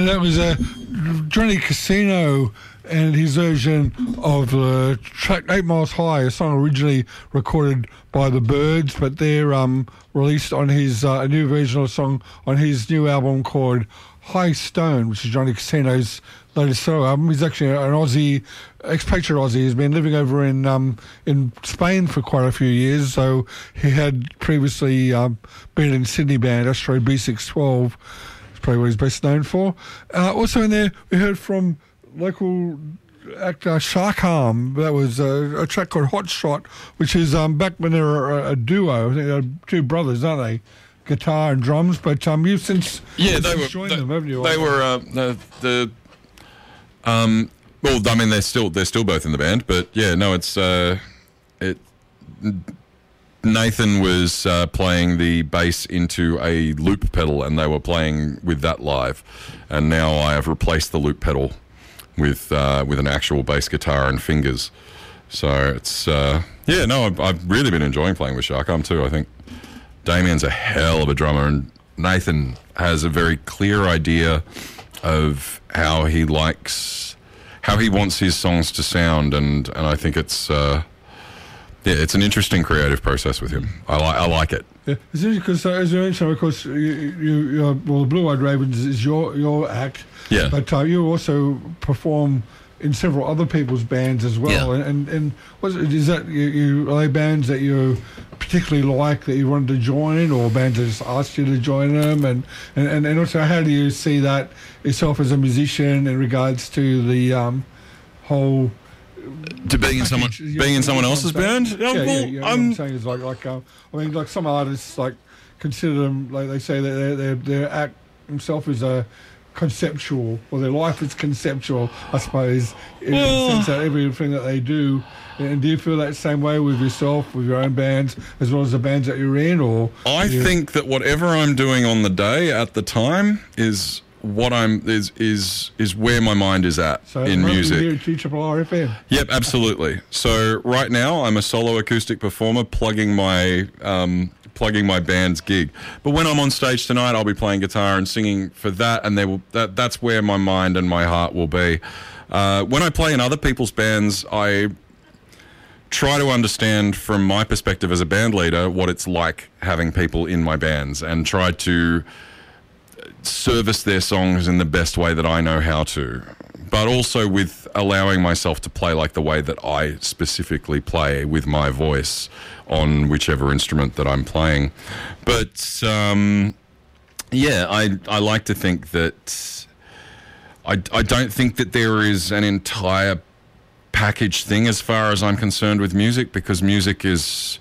that was Johnny Casino and his version of the track 8 Miles High, a song originally recorded by the Byrds, but they're released on his a new version of a song on his new album called High Stone, which is Johnny Casino's latest solo album. He's actually an Aussie, expatriate Aussie. He's been living over in Spain for quite a few years, so he had previously been in Sydney band Astro B612. That's probably what he's best known for. Also in there, we heard from local actor Shark Arm. That was a track called Hot Shot, which is back when they were a duo. I think they're two brothers, aren't they? Guitar and drums, but you've since joined them, haven't you? They were well, I mean, they're still both in the band, but yeah, no, Nathan was playing the bass into a loop pedal, and they were playing with that live, and now I have replaced the loop pedal with an actual bass guitar and fingers. So it's I've really been enjoying playing with Shark Arm too. I think Damien's a hell of a drummer, and Nathan has a very clear idea of how he wants his songs to sound, and I think it's it's an interesting creative process with him. I like it. Yeah, it's interesting because as you mentioned, of course, the Blue Eyed Ravens is your act. Yeah. But you also perform in several other people's bands as well. Yeah. And is that are they bands that you particularly like that you wanted to join in, or bands that just asked you to join them? And also, how do you see that yourself as a musician in regards to the whole to being in someone else's band? Yeah, what I'm saying is like some artists consider them, like they say that their act himself is a conceptual, or their life is conceptual, I suppose, in the sense that everything that they do. And do you feel that same way with yourself, with your own bands, as well as the bands that you're in? Or I think that whatever I'm doing on the day at the time is what is where my mind is at in music. Here at GRRFM. Yep, absolutely. So right now I'm a solo acoustic performer plugging my band's gig. But when I'm on stage tonight, I'll be playing guitar and singing for that, and that's where my mind and my heart will be. When I play in other people's bands, I try to understand from my perspective as a band leader what it's like having people in my bands, and try to service their songs in the best way that I know how to, but also with allowing myself to play like the way that I specifically play with my voice on whichever instrument that I'm playing. But I like to think that I don't think that there is an entire package thing as far as I'm concerned with music, because music is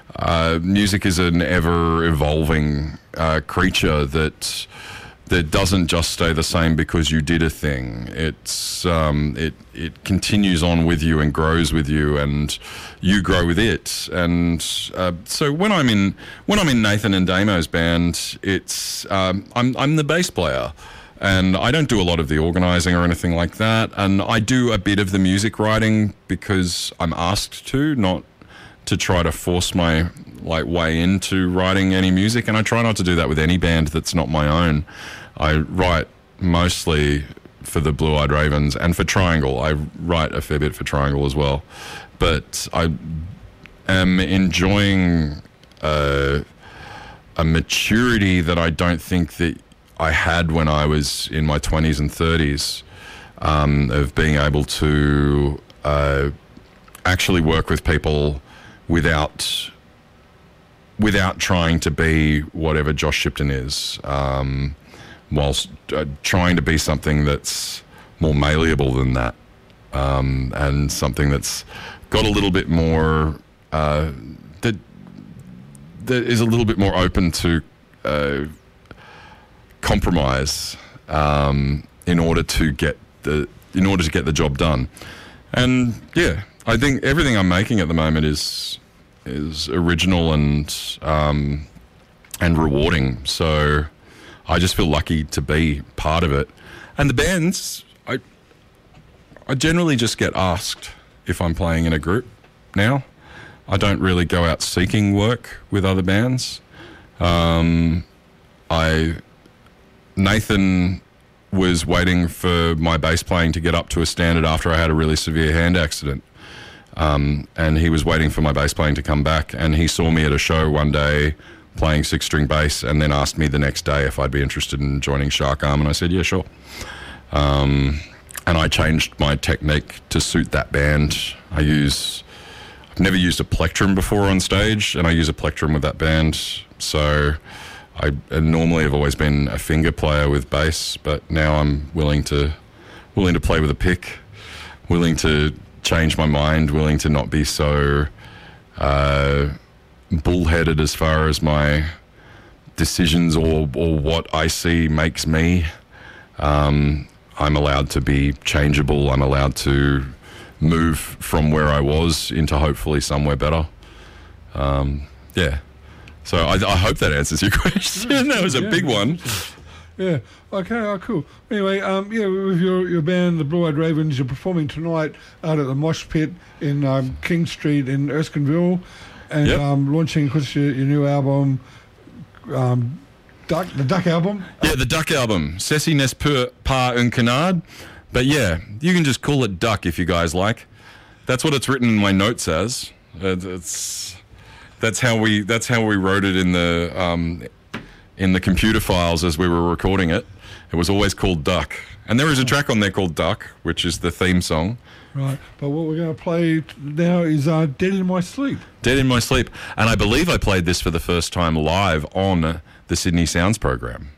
an ever evolving creature that doesn't just stay the same because you did a thing. It continues on with you and grows with you, and you grow with it. And so when I'm in Nathan and Damo's band, it's I'm the bass player, and I don't do a lot of the organising or anything like that. And I do a bit of the music writing because I'm asked to, not to try to force my way into writing any music. And I try not to do that with any band that's not my own. I write mostly for the Blue Eyed Ravens and for Triangle. I write a fair bit for Triangle as well. But I am enjoying a maturity that I don't think that I had when I was in my 20s and 30s, of being able to actually work with people without trying to be whatever Josh Shipton is, whilst trying to be something that's more malleable than that, and something that's got a little bit more that is a little bit more open to compromise in order to get the job done. And yeah, I think everything I'm making at the moment is original and rewarding. So I just feel lucky to be part of it. And the bands, I generally just get asked if I'm playing in a group now. I don't really go out seeking work with other bands. Nathan was waiting for my bass playing to get up to a standard after I had a really severe hand accident. And he was waiting for my bass playing to come back, and he saw me at a show one day playing 6-string bass, and then asked me the next day if I'd be interested in joining Shark Arm, and I said, yeah, sure. And I changed my technique to suit that band. I've never used a plectrum before on stage, and I use a plectrum with that band. So I normally have always been a finger player with bass, but now I'm willing to play with a pick, willing to change my mind, willing to not be so bullheaded as far as my decisions or what I see makes me. I'm allowed to be changeable. I'm allowed to move from where I was into hopefully somewhere better. Yeah. So I hope that answers your question. That was a big one. Yeah. Okay. Oh, cool. Anyway, with your band, the Blue Eyed Ravens, you're performing tonight out at the Mosh Pit in King Street in Erskineville, and launching, of course, your new album, the Duck album. Yeah, the Duck album, Ceci n'est pas un canard. But yeah, you can just call it Duck if you guys like. That's what it's written in my notes as. That's how we wrote it in the computer files as we were recording it. It was always called Duck. And there is a track on there called Duck, which is the theme song. Right, but what we're going to play now is Dead in My Sleep. Dead in My Sleep. And I believe I played this for the first time live on the Sydney Sounds program.